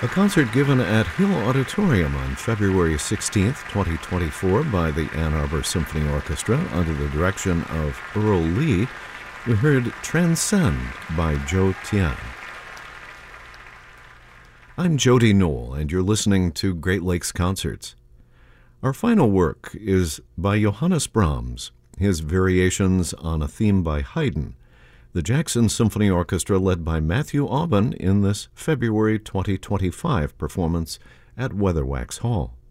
A concert given at Hill Auditorium on February 16, 2024 by the Ann Arbor Symphony Orchestra under the direction of Earl Lee. We heard Transcend by Joe Tian. I'm Jody Knoll, and you're listening to Great Lakes Concerts. Our final work is by Johannes Brahms, his variations on a theme by Haydn, the Jackson Symphony Orchestra led by Matthew Aubin in this February 2025 performance at Weatherwax Hall.